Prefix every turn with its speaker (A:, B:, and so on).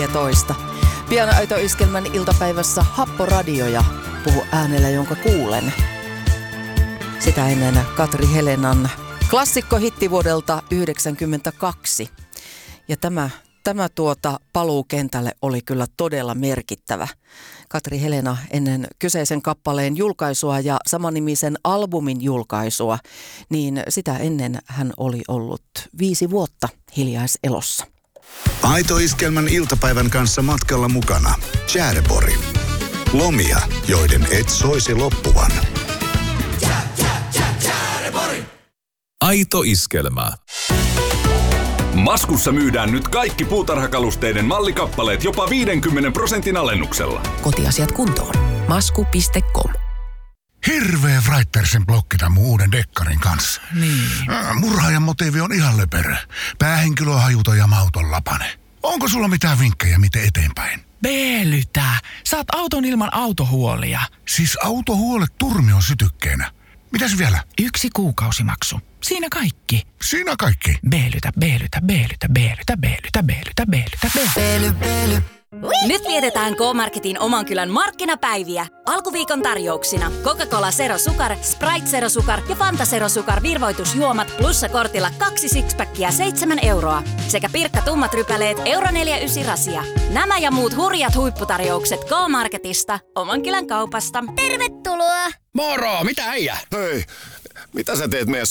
A: toista. Pian Aito-iskelmän iltapäivässä Happoradio ja Puhu äänellä, jonka kuulen. Sitä ennen Katri Helenan klassikkohitti vuodelta 1992. Ja tämä paluu kentälle oli kyllä todella merkittävä. Katri Helena ennen kyseisen kappaleen julkaisua ja samanimisen albumin julkaisua, niin sitä ennen hän oli ollut 5 vuotta hiljaiselossa.
B: Aito-iskelmän iltapäivän kanssa matkalla mukana Tjäreborg. Lomia, joiden et soisi loppuvan.
C: Aito-iskelmä. Maskussa myydään nyt kaikki puutarhakalusteiden mallikappaleet jopa 50% alennuksella.
D: Kotiasiat kuntoon. Masku.com.
E: Hirveä Writersen blokki tämän mun uuden dekkarin kanssa.
D: Niin.
E: Murhaajan motiivi on ihan löperö. Päähenkilö on hajuton ja mauton lapane. Onko sulla mitään vinkkejä, miten eteenpäin?
F: Beelytä! Saat auton ilman autohuolia.
E: Siis autohuolet turmion sytykkeenä. Mitäs vielä?
F: 1 kuukausimaksu. Siinä kaikki.
E: Siinä kaikki.
F: Beelytä, beelytä, beelytä, beelytä, beelytä, beelytä, beelytä, beelytä.
G: Nyt vietetään K-Marketin oman kylän markkinapäiviä. Alkuviikon tarjouksina Coca-Cola Zero Sukar, Sprite Zero Sukar ja Fanta Zero Sukar virvoitusjuomat plussakortilla 2 sixpackia 7 euroa. Sekä Pirkka tummat rypäleet €4,9 rasia. Nämä ja muut hurjat huipputarjoukset K-Marketista, oman kylän kaupasta.
H: Tervetuloa!
I: Moro, mitä äijä?
J: Hei, mitä sä teet meidän